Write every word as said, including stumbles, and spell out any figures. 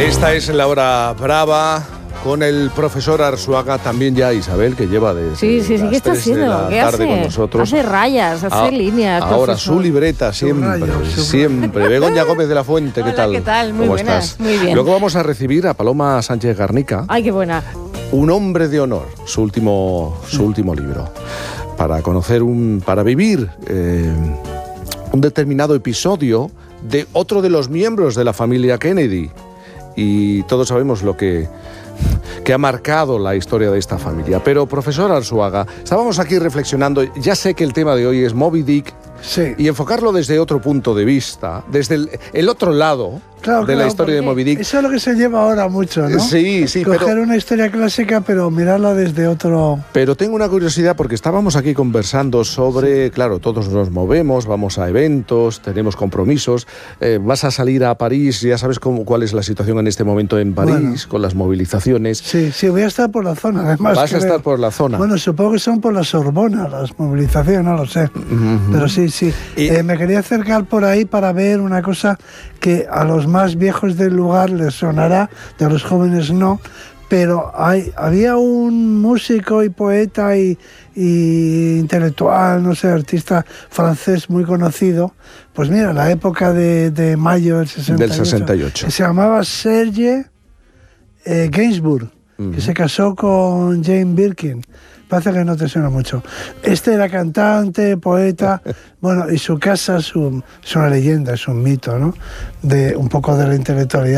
Esta es la hora brava con el profesor Arzuaga, también ya Isabel, que lleva desde Sí, sí, sí, ¿qué está haciendo? ¿Qué hace? Con nosotros. Hace rayas, hace A, líneas. Ahora profesor. Su libreta, siempre, Subrayo, subrayo. siempre. Begoña Gómez de la Fuente, ¿qué Hola, tal? ¿qué tal? Muy ¿Cómo buenas, estás? muy bien. Luego vamos a recibir a Paloma Sánchez Garnica. Ay, qué buena. Un hombre de honor, su último, su último libro. Para conocer un, para vivir eh, un determinado episodio de otro de los miembros de la familia Kennedy. Y todos sabemos lo que, que ha marcado la historia de esta familia. Pero, profesor Arzuaga, estábamos aquí reflexionando, ya sé que el tema de hoy es Moby Dick, Sí. y enfocarlo desde otro punto de vista, desde el, el otro lado Claro, de claro, la historia de porque Moby Dick. Eso es lo que se lleva ahora mucho, ¿no? Sí, sí, Coger pero... una historia clásica, pero mirarla desde otro... Pero tengo una curiosidad porque estábamos aquí conversando sobre, claro, todos nos movemos, vamos a eventos, tenemos compromisos, eh, vas a salir a París, ya sabes cómo, cuál es la situación en este momento en París, bueno, con las movilizaciones. Sí, sí, voy a estar por la zona, además. Vas a estar veo. por la zona. Bueno, supongo que son por la Sorbona, las movilizaciones, no lo sé. Uh-huh. Pero sí, sí. Y... Eh, me quería acercar por ahí para ver una cosa que a los más viejos del lugar les sonará, de los jóvenes no, pero hay, había un músico y poeta y, y intelectual, no sé, artista francés muy conocido, pues mira, la época de, de mayo del sesenta y ocho, del sesenta y ocho. Que se llamaba Serge eh, Gainsbourg, uh-huh. que se casó con Jane Birkin. Parece que no te suena mucho. Este era cantante, poeta, bueno, y su casa es, un, es una leyenda, es un mito, ¿no? De un poco de la intelectualidad.